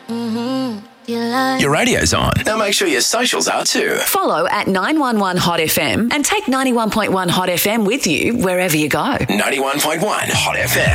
Your radio's on. Now make sure your socials are too. Follow at 911 Hot FM and take 91.1 Hot FM with you wherever you go. 91.1 Hot FM.